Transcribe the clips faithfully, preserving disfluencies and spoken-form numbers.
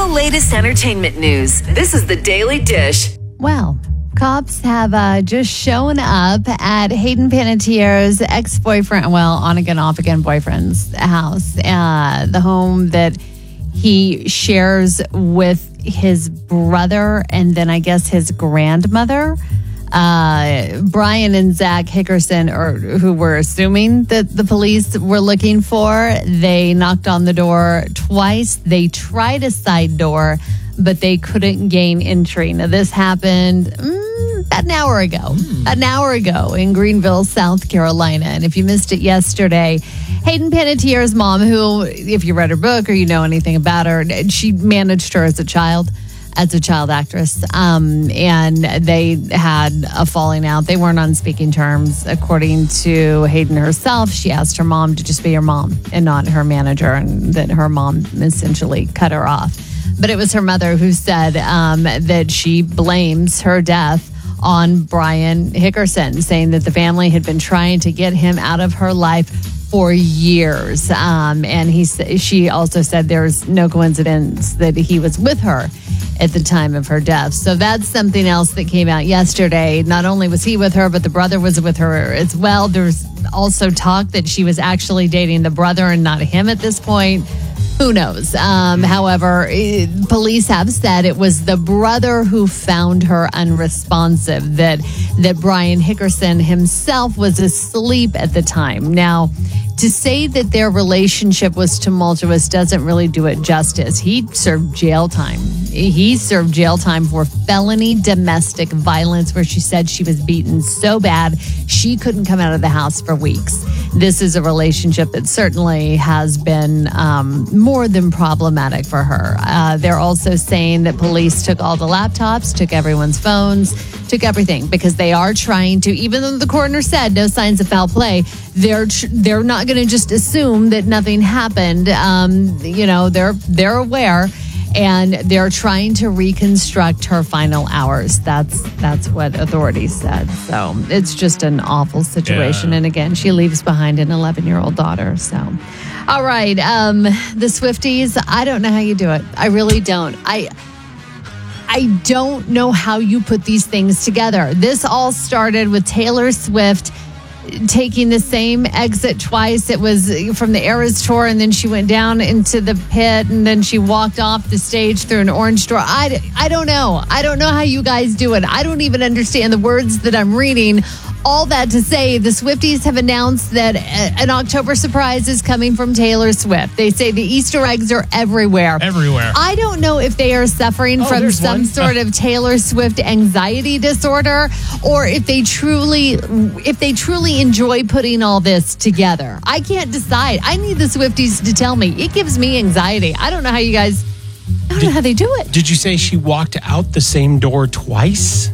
the latest entertainment news. This is the Daily Dish. Well, cops have uh, just shown up at Hayden Panettiere's ex-boyfriend, well, on-again, off-again boyfriend's house, uh, the home that he shares with his brother and then I guess his grandmother. Uh, Brian and Zach Hickerson, or who we're assuming that the police were looking for, they knocked on the door twice. They tried a side door, but they couldn't gain entry. Now, this happened mm, about an hour ago, mm. about an hour ago in Greenville, South Carolina. And if you missed it yesterday, Hayden Panettiere's mom, who, if you read her book or you know anything about her, she managed her as a child. as a child actress, um, and they had a falling out. They weren't on speaking terms. According to Hayden herself, she asked her mom to just be her mom and not her manager, and that her mom essentially cut her off. But it was her mother who said um, that she blames her death on Brian Hickerson, saying that the family had been trying to get him out of her life for years. Um, and he, she also said there's no coincidence that he was with her at the time of her death. So that's something else that came out yesterday. Not only was he with her, but the brother was with her as well. There's also talk that she was actually dating the brother and not him at this point. Who knows? Um, however, it, police have said it was the brother who found her unresponsive, that that Brian Hickerson himself was asleep at the time. Now, to say that their relationship was tumultuous doesn't really do it justice. He served jail time. He served jail time for felony domestic violence, where she said she was beaten so bad she couldn't come out of the house for weeks. This is a relationship that certainly has been um, more than problematic for her. Uh, they're also saying that police took all the laptops, took everyone's phones, took everything, because they are trying to, even though the coroner said no signs of foul play, they're tr- they're not going to just assume that nothing happened. Um, you know, they're they're aware, and they're trying to reconstruct her final hours. That's that's what authorities said. So it's just an awful situation. Yeah. And again, she leaves behind an eleven-year-old daughter. So, all right, um, the Swifties. I don't know how you do it. I really don't. I. I don't know how you put these things together. This all started with Taylor Swift taking the same exit twice. It was from the Eras tour, and then she went down into the pit, and then she walked off the stage through an orange door. I, I don't know. I don't know how you guys do it. I don't even understand the words that I'm reading. All that to say, the Swifties have announced that an October surprise is coming from Taylor Swift. They say the Easter eggs are everywhere. Everywhere. I don't know if they are suffering oh, from some one. sort of Taylor Swift anxiety disorder, or if they truly, if they truly enjoy putting all this together. I can't decide. I need the Swifties to tell me. It gives me anxiety. I don't know how you guys, I don't did, know how they do it. Did you say she walked out the same door twice?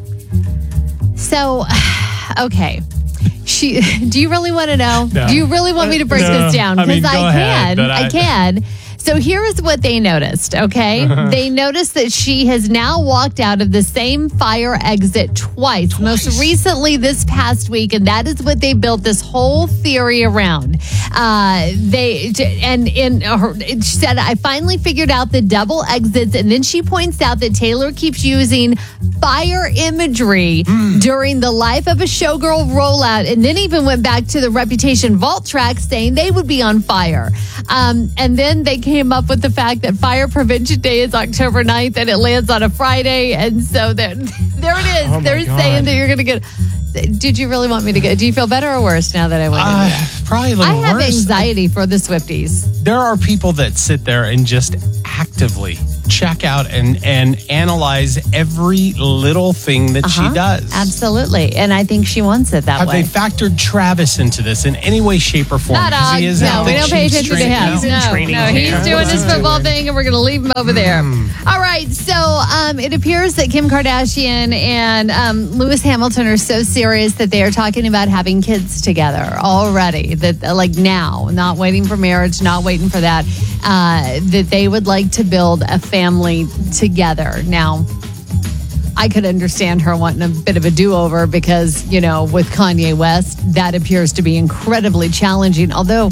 So... Okay. She. Do you really want to know? No. Do you really want me to break no. this down? Because I, mean, I ahead, can. I, I can. So here is what they noticed, okay? They noticed that she has now walked out of the same fire exit twice, twice, most recently this past week, and that is what they built this whole theory around. Uh, they and in her, she said, I finally figured out the double exits, and then she points out that Taylor keeps using fire imagery mm. during the Life of a Showgirl rollout, and then even went back to the Reputation vault track saying they would be on fire. Um, and then they came up with the fact that Fire Prevention Day is October ninth and it lands on a Friday. And so there, there it is. Oh They're God. saying that you're going to get... Did you really want me to go? Do you feel better or worse now that I went uh, into that? Probably a little I have worse. anxiety for the Swifties. There are people that sit there and just actively check out and, and analyze every little thing that uh-huh. she does. Absolutely. And I think she wants it that have way. Have they factored Travis into this in any way, shape, or form? Not uh, he is no, we don't pay attention to him. He's no, no, he's camp. doing his football doing? thing, and we're going to leave him over there. Mm. All right, so um, it appears that Kim Kardashian and um, Lewis Hamilton are so serious that they are talking about having kids together already. That like now, not waiting for marriage, not waiting for that. Uh, that they would like to build a family together. Now, I could understand her wanting a bit of a do-over because, you know, with Kanye West, that appears to be incredibly challenging. Although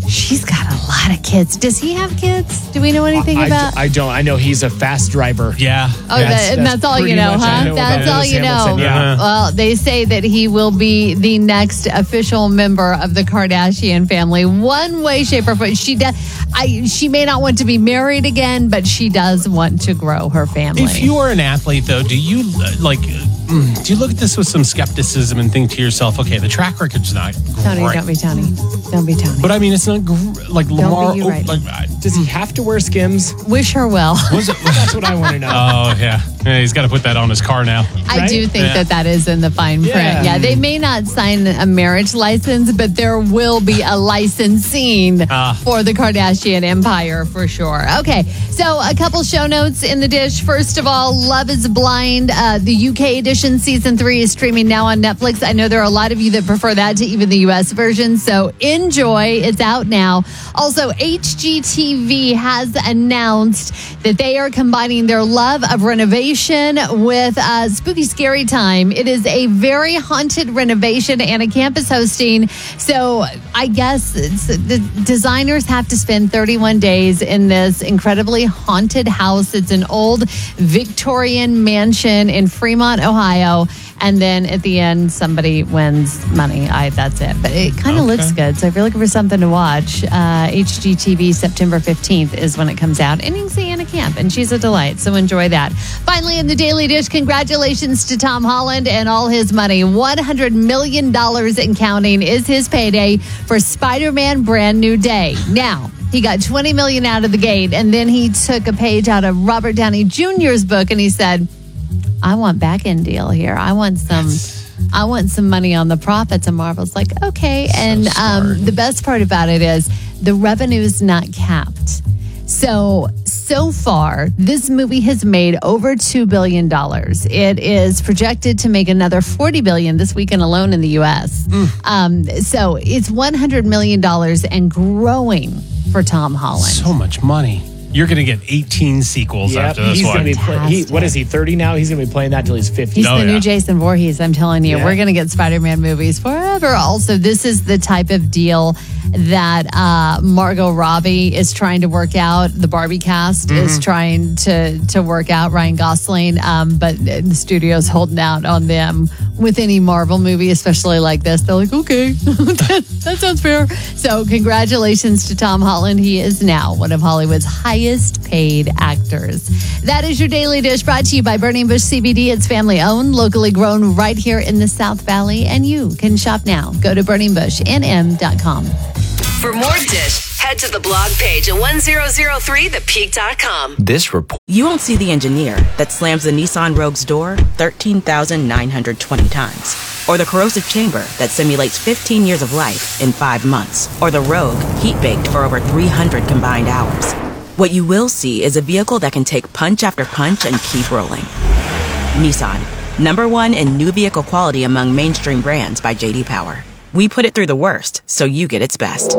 She's got a lot of kids. Does he have kids? Do we know anything I, about? I don't. I know he's a fast driver. Yeah. Oh, that, and that's all you pretty know, much I huh? know That's about all Lewis you know. Hamilton, yeah. Well, they say that he will be the next official member of the Kardashian family, one way, shape, or form. She does. I. She may not want to be married again, but she does want to grow her family. If you are an athlete, though, do you uh, like? mm, Do you look at this with some skepticism and think to yourself, okay, the track record's not great, Tony, don't be Tony. Don't be Tony. but I mean, it's not gr- like Lamar. be you, oh, right. like, I- Does he have to wear Skims? Wish her well. was it? That's what I want to know. Oh yeah. yeah, he's got to put that on his car now. I Right? do think Yeah. that that is in the fine print. Yeah. Yeah, they may not sign a marriage license, but there will be a licensing Ah. for the Kardashian empire for sure. Okay, so a couple show notes in the dish. First of all, Love is Blind, uh, the U K edition, season three is streaming now on Netflix. I know there are a lot of you that prefer that to even the U S version, so enjoy. It's out now. Also, H G T V has announced that they are combining their love of renovation with uh, spooky scary time. It is a very haunted renovation and a campus hosting. So I guess it's, the designers have to spend thirty-one days in this incredibly haunted house. It's an old Victorian mansion in Fremont, Ohio. And then at the end, somebody wins money. I that's it. But it kind of Okay. looks good. So if you're looking for something to watch, uh, H G T V September fifteenth is when it comes out. And you can see Anna Camp, and she's a delight. So enjoy that. Finally, in the Daily Dish, congratulations to Tom Holland and all his money. one hundred million dollars and counting is his payday for Spider-Man Brand New Day. Now, he got twenty million dollars out of the gate, and then he took a page out of Robert Downey Junior's book, and he said, I want back end deal here. I want some I want some money on the profits. And Marvel's like, okay. And um, the best part about it is the revenue is not capped. So, so far, this movie has made over two billion dollars. It is projected to make another forty billion dollars this weekend alone in the U S. Mm. Um, so it's one hundred million dollars and growing for Tom Holland. So much money. You're going to get eighteen sequels Yep, after this he's one. gonna be play, he, what is he, thirty now? He's going to be playing that till he's fifty. He's Oh, the yeah. new Jason Voorhees, I'm telling you. Yeah. We're going to get Spider-Man movies forever. Also, this is the type of deal that uh, Margot Robbie is trying to work out. The Barbie cast Mm-hmm. is trying to, to work out Ryan Gosling, um, but the studio's holding out on them with any Marvel movie, especially like this. They're like, okay, that sounds fair. So congratulations to Tom Holland. He is now one of Hollywood's highest paid actors. That is your Daily Dish, brought to you by Burning Bush C B D. It's family owned, locally grown right here in the South Valley, and you can shop now. Go to burning bush n m dot com. For more Dish, head to the blog page at ten oh three the peak dot com. This report. You won't see the engineer that slams the Nissan Rogue's door thirteen thousand nine hundred twenty times. Or the corrosive chamber that simulates fifteen years of life in five months. Or the Rogue heat-baked for over three hundred combined hours. What you will see is a vehicle that can take punch after punch and keep rolling. Nissan, number one in new vehicle quality among mainstream brands by J D Power. We put it through the worst, so you get its best.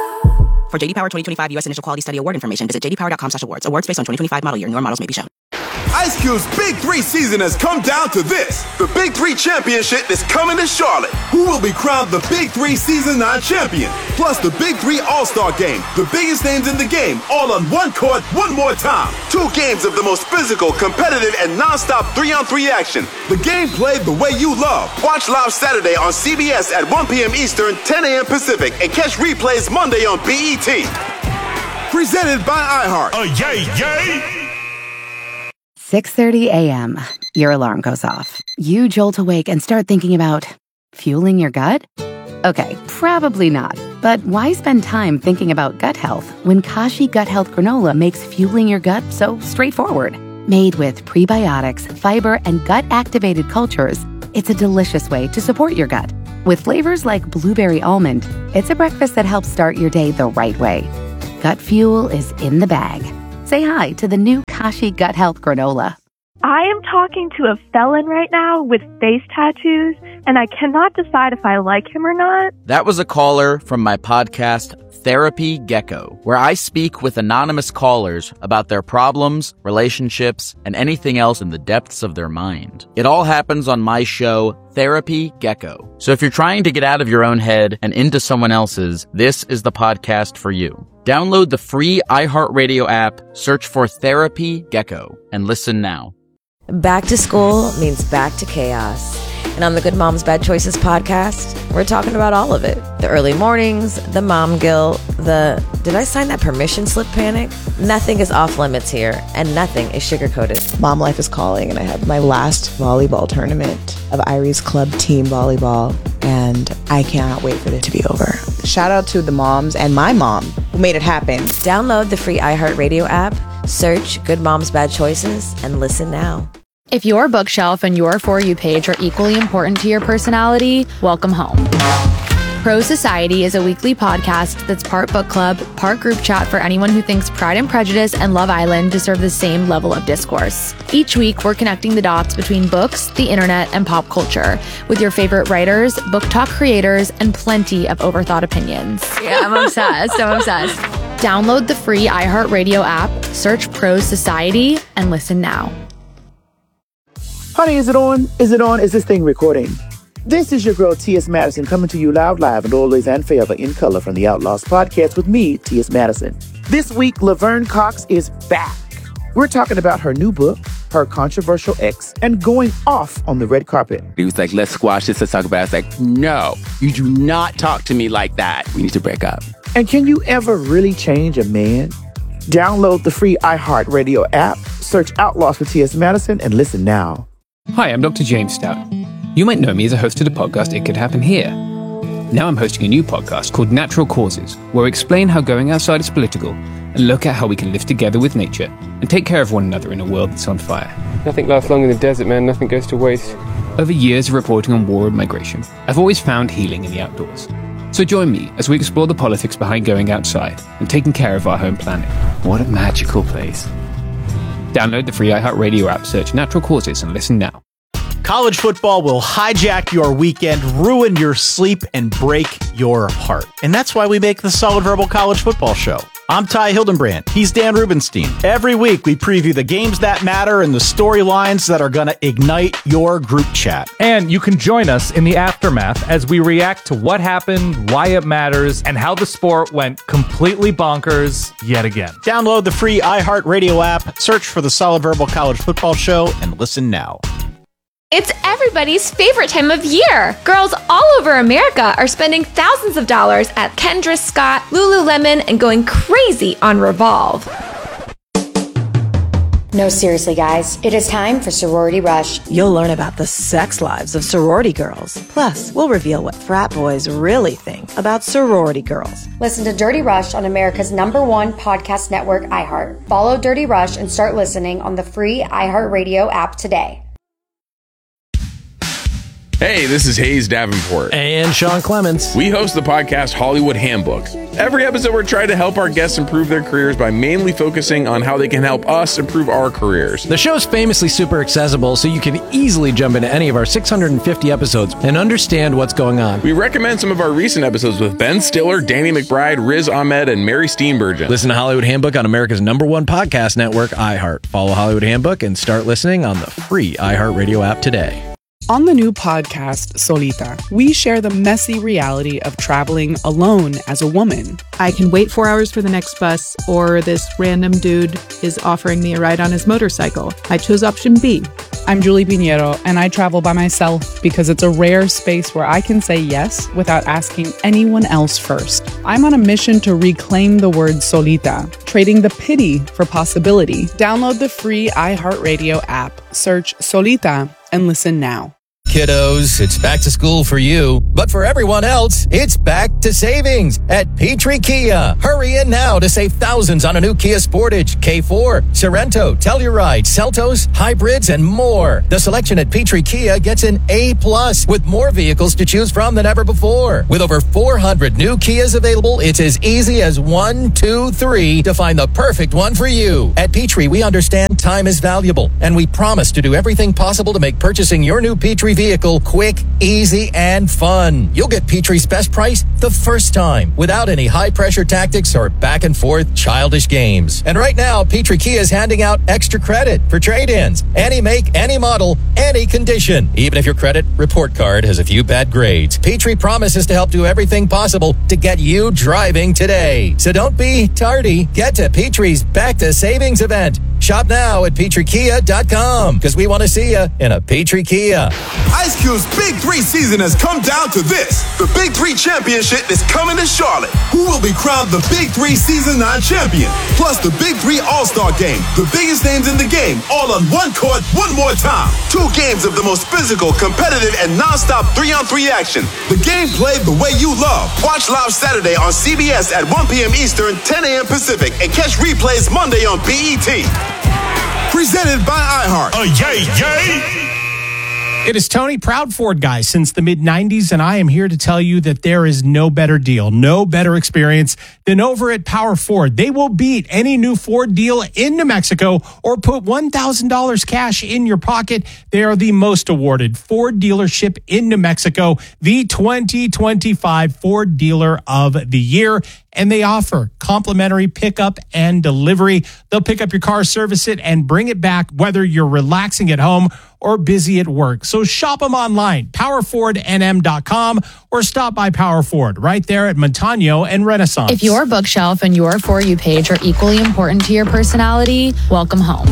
For J D Power twenty twenty-five U S Initial Quality Study Award information, visit j d power dot com slash awards. Awards based on twenty twenty-five model year. Newer models may be shown. Ice Cube's Big Three season has come down to this. The Big Three Championship is coming to Charlotte. Who will be crowned the Big Three Season nine champion? Plus the Big Three All-Star Game. The biggest names in the game, all on one court, one more time. Two games of the most physical, competitive, and non-stop three-on-three action. The game played the way you love. Watch live Saturday on C B S at one p.m. Eastern, ten a.m. Pacific, and catch replays Monday on B E T. Presented by iHeart. Uh, yay, yay! six thirty a.m. Your alarm goes off. You jolt awake and start thinking about fueling your gut? Okay, probably not. But why spend time thinking about gut health when Kashi Gut Health Granola makes fueling your gut so straightforward? Made with prebiotics, fiber, and gut-activated cultures, it's a delicious way to support your gut. With flavors like blueberry almond, it's a breakfast that helps start your day the right way. Gut fuel is in the bag. Say hi to the new Kashi Gut Health Granola. I am talking to a felon right now with face tattoos and I cannot decide if I like him or not. That was a caller from my podcast, Therapy Gecko, where I speak with anonymous callers about their problems, relationships, and anything else in the depths of their mind. It all happens on my show, Therapy Gecko. So if you're trying to get out of your own head and into someone else's, this is the podcast for you. Download the free iHeartRadio app, search for Therapy Gecko, and listen now. Back to school means back to chaos. And on the Good Moms Bad Choices podcast, we're talking about all of it. The early mornings, the mom guilt, the did I sign that permission slip panic? Nothing is off limits here, and nothing is sugar-coated. Mom life is calling, and I have my last volleyball tournament of Irie's Club team volleyball, and I cannot wait for it to be over. Shout out to the moms and my mom who made it happen. Download the free iHeartRadio app, search Good Moms Bad Choices, and listen now. If your bookshelf and your For You page are equally important to your personality, welcome home. Prose Society is a weekly podcast that's part book club, part group chat for anyone who thinks Pride and Prejudice and Love Island deserve the same level of discourse. Each week, we're connecting the dots between books, the internet, and pop culture with your favorite writers, book talk creators, and plenty of overthought opinions. Yeah, I'm obsessed. I'm obsessed. Download the free iHeartRadio app, search Prose Society, and listen now. Honey, is it on? Is it on? Is this thing recording? This is your girl, T S. Madison, coming to you loud, live, and always and forever in color from the Outlaws podcast with me, T S. Madison. This week, Laverne Cox is back. We're talking about her new book, her controversial ex, and going off on the red carpet. He was like, let's squash this, let's talk about it. I was like, no, you do not talk to me like that. We need to break up. And can you ever really change a man? Download the free iHeartRadio app, search Outlaws for T S. Madison, and listen now. Hi, I'm Doctor James Stout. You might know me as a host of the podcast It Could Happen Here. Now I'm hosting a new podcast called Natural Causes, where I explain how going outside is political and look at how we can live together with nature and take care of one another in a world that's on fire. Nothing lasts long in the desert, man. Nothing goes to waste. Over years of reporting on war and migration, I've always found healing in the outdoors. So join me as we explore the politics behind going outside and taking care of our home planet. What a magical place. Download the free iHeartRadio app, search Natural Causes, and listen now. College football will hijack your weekend, ruin your sleep, and break your heart. And that's why we make the Solid Verbal College Football Show. I'm Ty Hildenbrand. He's Dan Rubenstein. Every week, we preview the games that matter and the storylines that are going to ignite your group chat. And you can join us in the aftermath as we react to what happened, why it matters, and how the sport went completely bonkers yet again. Download the free iHeartRadio app, search for the Solid Verbal College Football Show, and listen now. It's everybody's favorite time of year. Girls all over America are spending thousands of dollars at Kendra Scott, Lululemon, and going crazy on Revolve. No, seriously, guys. It is time for Sorority Rush. You'll learn about the sex lives of sorority girls. Plus, we'll reveal what frat boys really think about sorority girls. Listen to Dirty Rush on America's number one podcast network, iHeart. Follow Dirty Rush and start listening on the free iHeartRadio app today. Hey, this is Hayes Davenport. And Sean Clements. We host the podcast Hollywood Handbook. Every episode, we're trying to help our guests improve their careers by mainly focusing on how they can help us improve our careers. The show's famously super accessible, so you can easily jump into any of our six hundred fifty episodes and understand what's going on. We recommend some of our recent episodes with Ben Stiller, Danny McBride, Riz Ahmed, and Mary Steenburgen. Listen to Hollywood Handbook on America's number one podcast network, iHeart. Follow Hollywood Handbook and start listening on the free iHeartRadio app today. On the new podcast, Solita, we share the messy reality of traveling alone as a woman. I can wait four hours for the next bus, or this random dude is offering me a ride on his motorcycle. I chose option B. I'm Julie Pinheiro, and I travel by myself because it's a rare space where I can say yes without asking anyone else first. I'm on a mission to reclaim the word solita, trading the pity for possibility. Download the free iHeartRadio app, search Solita, and listen now. Kiddos, it's back to school for you, but for everyone else, it's back to savings at Petrie Kia. Hurry in now to save thousands on a new Kia Sportage, K four, Sorento, Telluride, Seltos, hybrids, and more. The selection at Petrie Kia gets an A plus with more vehicles to choose from than ever before. With over four hundred new Kias available, it's as easy as one, two, three to find the perfect one for you. At Petrie, we understand time is valuable, and we promise to do everything possible to make purchasing your new Petrie vehicle vehicle quick, easy, and fun. You'll get Petrie's best price the first time without any high-pressure tactics or back-and-forth childish games. And right now, Petrie Kia is handing out extra credit for trade-ins. Any make, any model, any condition. Even if your credit report card has a few bad grades, Petrie promises to help do everything possible to get you driving today. So don't be tardy. Get to Petrie's Back to Savings event. Shop now at Petrie Kia dot com because we want to see you in a Petrie Kia. Ice Cube's Big Three season has come down to this. The Big Three Championship is coming to Charlotte. Who will be crowned the Big Three Season nine champion? Plus the Big Three All-Star Game. The biggest names in the game, all on one court, one more time. Two games of the most physical, competitive, and non-stop three-on-three action. The game played the way you love. Watch live Saturday on C B S at one p.m. Eastern, ten a.m. Pacific, and catch replays Monday on B E T. Presented by iHeart. Oh, yay, yay! It is Tony, proud Ford guy since the mid nineties, and I am here to tell you that there is no better deal, no better experience than over at Power Ford. They will beat any new Ford deal in New Mexico or put one thousand dollars cash in your pocket. They are the most awarded Ford dealership in New Mexico, the twenty twenty-five Ford Dealer of the Year. And they offer complimentary pickup and delivery. They'll pick up your car, service it, and bring it back whether you're relaxing at home or busy at work. So shop them online, power ford n m dot com, or stop by Power Ford right there at Montano and Renaissance. If your bookshelf and your For You page are equally important to your personality, welcome home.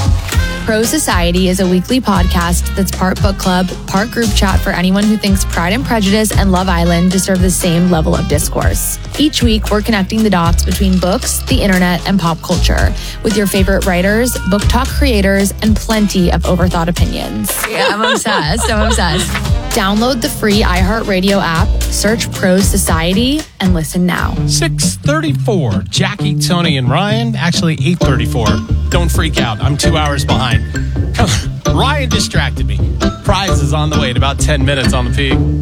Pro Society is a weekly podcast that's part book club, part group chat for anyone who thinks Pride and Prejudice and Love Island deserve the same level of discourse. Each week, we're connecting the dots between books, the internet, and pop culture with your favorite writers, book talk creators, and plenty of overthought opinions. Yeah, I'm obsessed. I'm obsessed. Download the free iHeartRadio app, search Pro Society, and listen now. six thirty-four, Jackie, Tony, and Ryan. Actually, eight thirty-four. Don't freak out. I'm two hours behind. Ryan distracted me. Prize is on the way in about ten minutes on the peak.